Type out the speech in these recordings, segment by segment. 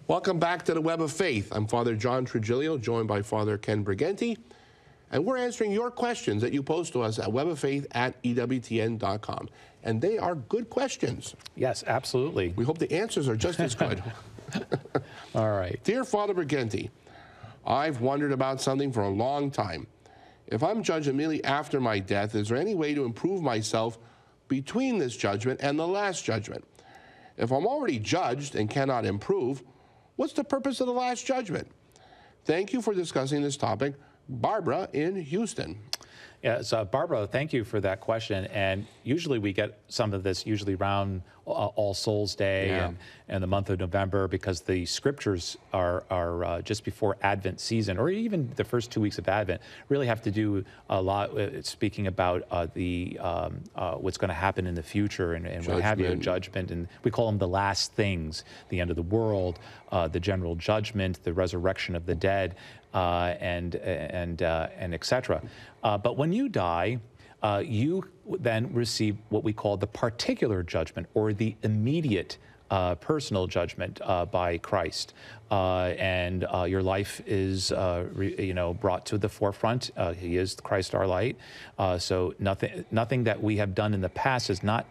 Welcome back to the Web of Faith. I'm Father John Trigilio, joined by Father Ken Briganti, and we're answering your questions that you post to us at weboffaith@ewtn.com. And they are good questions. Yes, absolutely. We hope the answers are just as good. All right. Dear Father Briganti, I've wondered about something for a long time. If I'm judged immediately after my death, is there any way to improve myself between this judgment and the last judgment? If I'm already judged and cannot improve, what's the purpose of the last judgment? Thank you for discussing this topic. Barbara in Houston. Yeah, so Barbara, thank you for that question. And usually we get some of this usually around All Souls Day and the month of November, because the scriptures are just before Advent season, or even the first 2 weeks of Advent, really have to do a lot speaking about what's going to happen in the future and what have you, judgment. And we call them the last things: the end of the world, the general judgment, the resurrection of the dead, and etc. But when you die, you then receive what we call the particular judgment, or the immediate personal judgment by Christ, and your life is brought to the forefront. He is Christ our light. So nothing that we have done in the past is not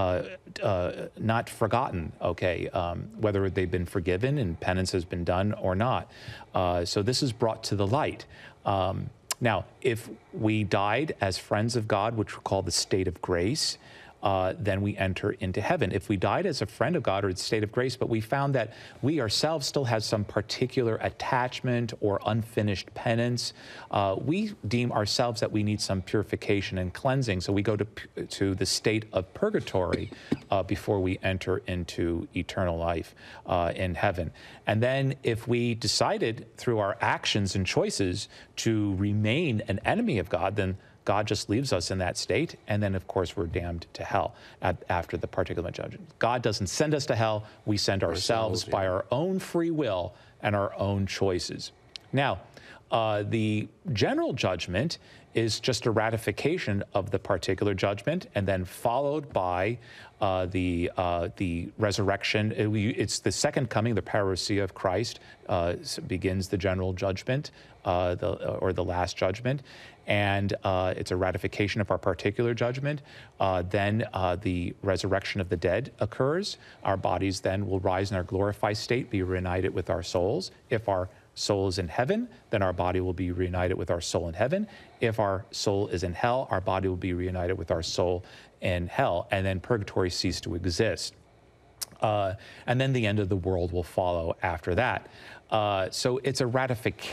forgotten. Okay, whether they've been forgiven and penance has been done or not. So this is brought to the light. Now, if we died as friends of God, which we call the state of grace, then we enter into heaven. If we died as a friend of God, or the state of grace, but we found that we ourselves still have some particular attachment or unfinished penance, we deem ourselves that we need some purification and cleansing. So we go to the state of purgatory before we enter into eternal life in heaven. And then if we decided through our actions and choices to remain an enemy of God, then God just leaves us in that state, and then, of course, we're damned to hell after the particular judgment. God doesn't send us to hell. We send ourselves by our own free will and our own choices. Now, the general judgment is just a ratification of the particular judgment, and then followed by the resurrection. It's the second coming, the parousia of Christ, begins the general judgment, or the last judgment. And it's a ratification of our particular judgment. Then the resurrection of the dead occurs. Our bodies then will rise in our glorified state, be reunited with our souls. If our soul is in heaven, then our body will be reunited with our soul in heaven. If our soul is in hell, our body will be reunited with our soul in hell. And then purgatory cease to exist. And then the end of the world will follow after that. So it's a ratification